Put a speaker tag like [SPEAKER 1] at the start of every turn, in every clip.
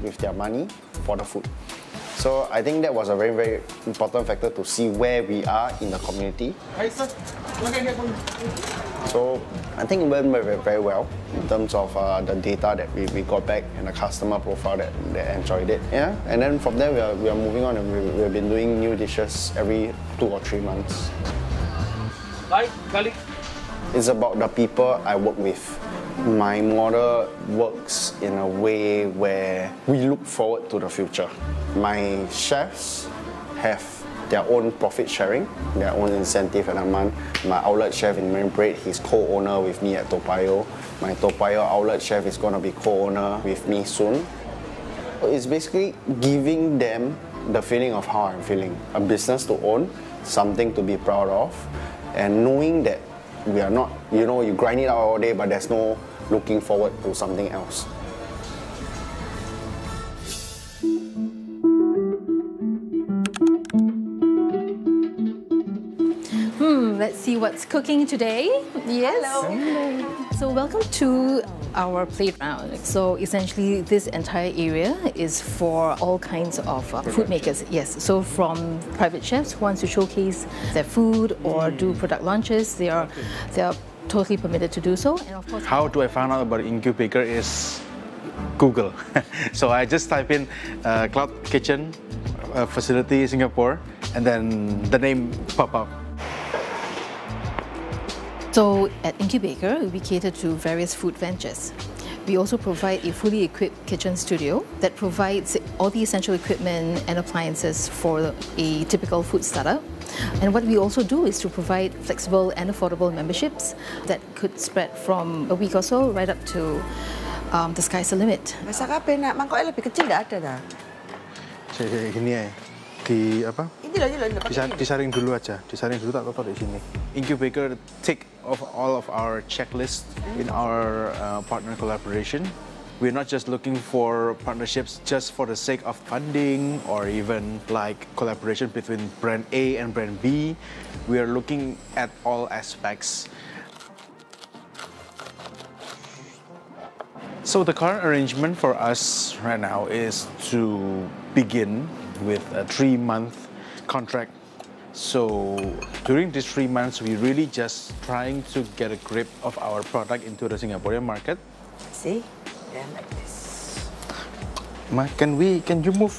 [SPEAKER 1] with their money for the food. So I think that was a very, very important factor to see where we are in the community. So I think it went very, very well in terms of the data that we got back and the customer profile that enjoyed it. Yeah, and then from there we are moving on, and we've been doing new dishes every 2 or 3 months. It's about the people I work with. My model works in a way where we look forward to the future. My chefs have their own profit sharing, their own incentive in a month. My outlet chef in Marine Parade, he's co-owner with me at Toa Payoh. My Toa Payoh outlet chef is going to be co-owner with me soon. It's basically giving them the feeling of how I'm feeling. A business to own, something to be proud of, and knowing that we are not, you grind it out all day, but there's no looking forward to something else.
[SPEAKER 2] Let's see what's cooking today. Yes. Hello. So welcome to our playground. So essentially this entire area is for all kinds of food makers. Yes. So from private chefs who want to showcase their food or do product launches, they are totally permitted to do so. And of course,
[SPEAKER 3] how do I find out about Incubaker is Google. So I just type in Cloud Kitchen facility Singapore, and then the name pop up.
[SPEAKER 2] So at Incubaker, we cater to various food ventures. We also provide a fully equipped kitchen studio that provides all the essential equipment and appliances for a typical food startup. And what we also do is to provide flexible and affordable memberships that could spread from a week or so right up to the sky's the limit.
[SPEAKER 4] Masak apa nak? Mangkok lebih kecil dah ada dah.
[SPEAKER 3] Ini disaring dulu aja. Disaring dulu tak apa-apa di sini. Incubaker take of all of our checklists in our partner collaboration. We're not just looking for partnerships just for the sake of funding or even like collaboration between brand A and brand B. We are looking at all aspects. So the current arrangement for us right now is to begin with a 3-month contract. So during these 3 months, we're really just trying to get a grip of our product into the Singaporean market.
[SPEAKER 4] See? Yeah, like this.
[SPEAKER 3] Ma, can you move?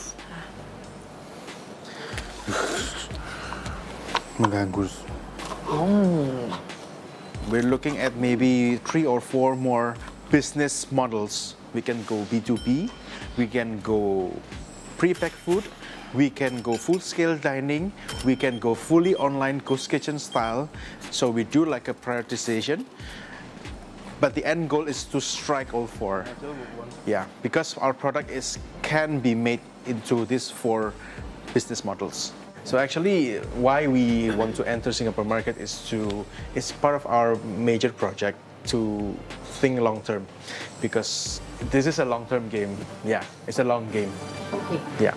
[SPEAKER 3] Mengganggu. We're looking at maybe 3 or 4 more business models. We can go B2B, we can go pre-packed food, we can go full-scale dining, we can go fully online ghost kitchen style. So we do like a prioritization. But the end goal is to strike all 4. Yeah, because our product can be made into these 4 business models. So actually, why we want to enter Singapore market is it's part of our major project to think long term, because this is a long term game. Yeah, it's a long game.
[SPEAKER 2] Okay.
[SPEAKER 3] Yeah.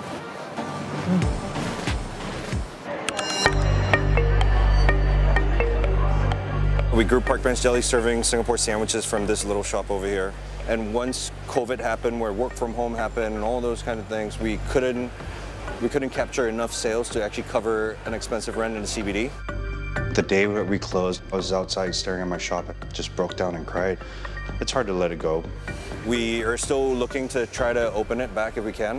[SPEAKER 5] We grew Park Bench Deli serving Singapore sandwiches from this little shop over here. And once COVID happened, where work from home happened and all those kind of things, we couldn't capture enough sales to actually cover an expensive rent in the CBD.
[SPEAKER 6] The day that we closed, I was outside staring at my shop. I just broke down and cried. It's hard to let it go.
[SPEAKER 5] We are still looking to try to open it back if we can.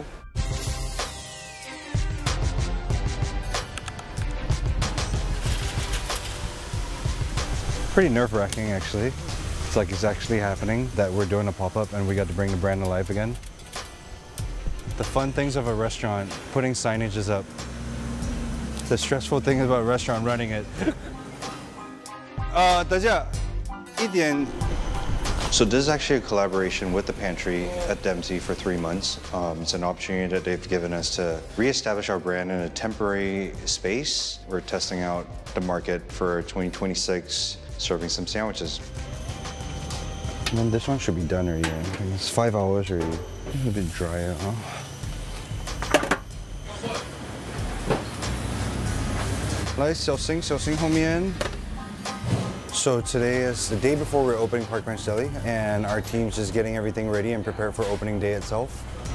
[SPEAKER 7] Pretty nerve-wracking, actually. It's like it's actually happening, that we're doing a pop-up and we got to bring the brand to life again. The fun things of a restaurant, putting signages up. The stressful thing about a restaurant, running it.
[SPEAKER 6] So this is actually a collaboration with the Pantry at Dempsey for 3 months. It's an opportunity that they've given us to reestablish our brand in a temporary space. We're testing out the market for 2026, serving some sandwiches.
[SPEAKER 7] And then this one should be done already. It's 5 hours already. A bit drier, huh? So today is the day before we're opening Park Bench Deli, and our team's just getting everything ready and prepared for opening day itself.